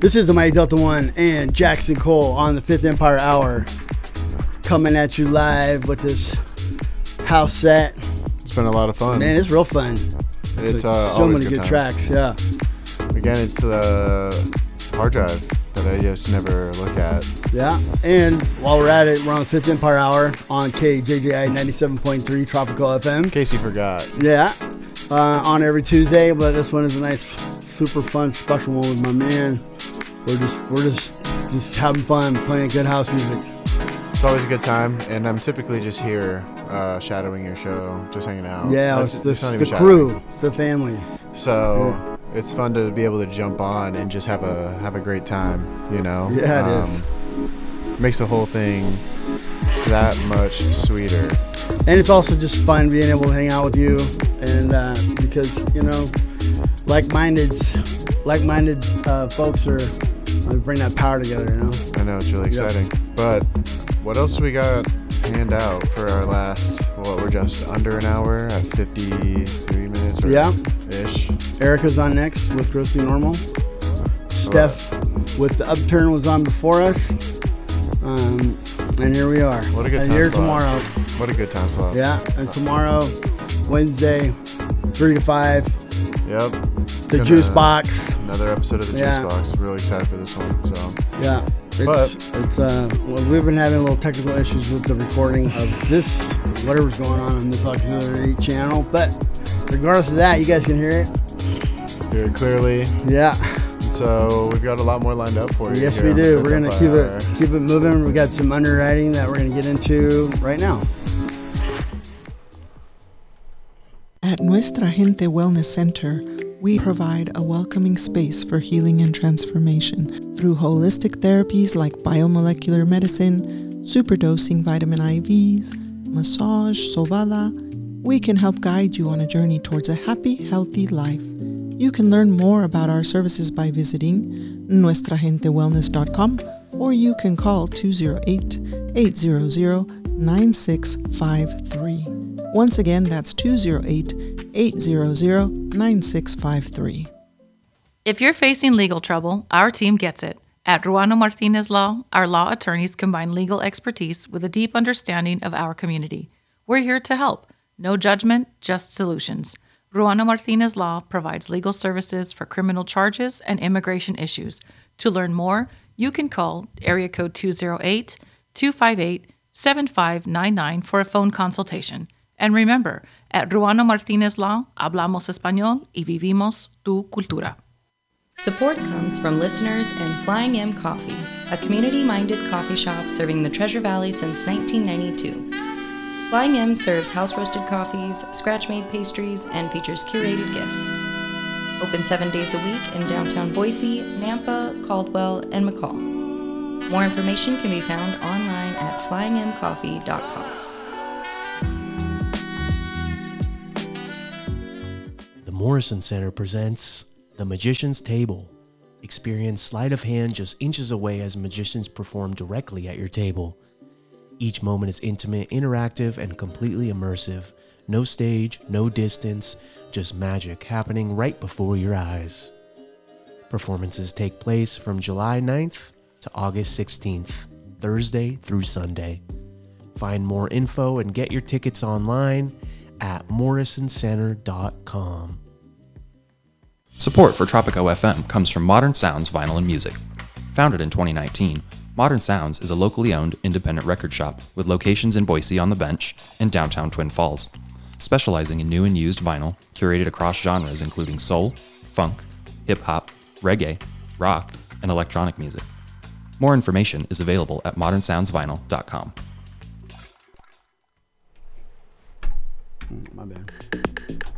This is the Mighty Delta One and Jackson Cole on the Fifth Empire Hour, coming at you live with this house set. It's been a lot of fun. Man, it's real fun. It's so many good tracks. Yeah. Again, it's the hard drive that I just never look at. Yeah, and while we're at it, we're on the Fifth Empire Hour on KJJI 97.3 Tropical FM. In case you forgot. Yeah, on every Tuesday, but this one is a nice, super fun, special one with my man. We're just having fun, playing good house music. It's always a good time, and I'm typically just here shadowing your show, just hanging out. Yeah, it's the crew, it's the family. So it's fun to be able to jump on and just have a great time, you know? Yeah, it is. Makes the whole thing that much sweeter. And it's also just fun being able to hang out with you, and because, you know, like-minded folks are bring that power together, you know? I know, it's really exciting. Yep. But what else we got hand out for our last, we're just under an hour at 53 minutes ish. Erica's on next with Grossly Normal. Steph with The Upturn was on before us. And here we are. What a good time here slot. Tomorrow. What a good time slot. Yeah, and tomorrow, Wednesday, 3 to 5. Yep. The Juice Box. Another episode of the Juice Box. Really excited for this one. So. Yeah. We've been having a little technical issues with the recording of this, whatever's going on this auxiliary channel. But regardless of that, you guys can hear it. Hear it clearly. Yeah. So we've got a lot more lined up for you. Yes, we do. We're gonna keep it moving. We got some underwriting that we're gonna get into right now. At Nuestra Gente Wellness Center, we provide a welcoming space for healing and transformation through holistic therapies like biomolecular medicine, superdosing vitamin IVs, massage, sobada. We can help guide you on a journey towards a happy, healthy life. You can learn more about our services by visiting nuestragentewellness.com, or you can call 208-800-9653. Once again, that's 208-800-9653. If you're facing legal trouble, our team gets it. At Ruano Martinez Law, our law attorneys combine legal expertise with a deep understanding of our community. We're here to help. No judgment, just solutions. Ruano Martinez Law provides legal services for criminal charges and immigration issues. To learn more, you can call area code 208-258-7599 for a phone consultation. And remember, at Ruano Martinez Law, hablamos español y vivimos tu cultura. Support comes from listeners and Flying M Coffee, a community-minded coffee shop serving the Treasure Valley since 1992. Flying M serves house-roasted coffees, scratch-made pastries, and features curated gifts. Open 7 days a week in downtown Boise, Nampa, Caldwell, and McCall. More information can be found online at flyingmcoffee.com. The Morrison Center presents The Magician's Table. Experience sleight of hand just inches away as magicians perform directly at your table. Each moment is intimate, interactive, and completely immersive. No stage, no distance, just magic happening right before your eyes. Performances take place from July 9th to August 16th, Thursday through Sunday. Find more info and get your tickets online at morrisoncenter.com. Support for Tropico FM comes from Modern Sounds Vinyl and Music. Founded in 2019, Modern Sounds is a locally owned independent record shop with locations in Boise on the Bench and downtown Twin Falls, specializing in new and used vinyl curated across genres including soul, funk, hip-hop, reggae, rock, and electronic music. More information is available at modernsoundsvinyl.com. My bad.